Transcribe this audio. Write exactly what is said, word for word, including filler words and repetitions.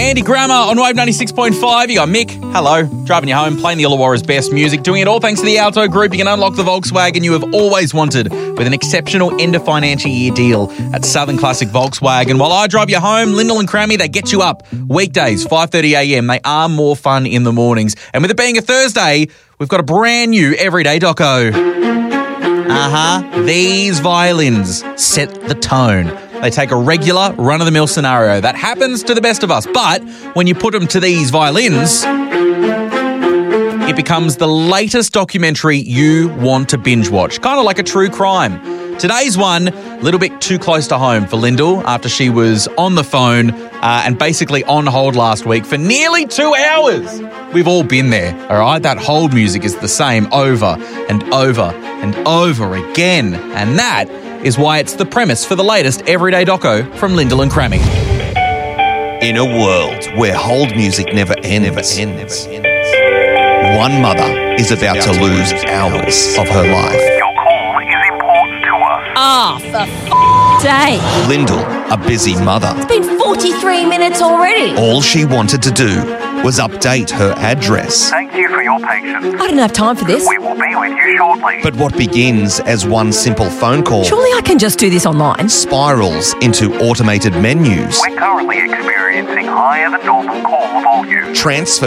Andy Grammer on Wave ninety-six point five. You got Mick, hello, driving you home, playing the Illawarra's best music, doing it all thanks to the Alto Group. You can unlock the Volkswagen you have always wanted with an exceptional end of financial year deal at Southern Classic Volkswagen. While I drive you home, Lyndall and Crammy, they get you up. Weekdays, five thirty a m. They are more fun in the mornings. And with it being a Thursday, we've got a brand new Everyday Doco. Uh-huh. These violins set the tone. They take a regular, run-of-the-mill scenario that happens to the best of us. But when you put them to these violins, it becomes the latest documentary you want to binge watch. Kind of like a true crime. Today's one, a little bit too close to home for Lyndall after she was on the phone uh, and basically on hold last week for nearly two hours. We've all been there, all right? That hold music is the same over and over and over again. And that is why it's the premise for the latest Everyday Doco from Lyndall and Crammy. In a world where hold music never ends, never ends. One mother is about to lose hours of her life. Your call is important to us. Ah, oh, for f***ing sake. Lyndall, a busy mother. It's been forty-three minutes already. All she wanted to do was update her address. Thank you for your patience. I don't have time for this. We will be with you shortly. But what begins as one simple phone call Surely I can just do this online. spirals into automated menus, We're currently experiencing higher than normal call volume. transfer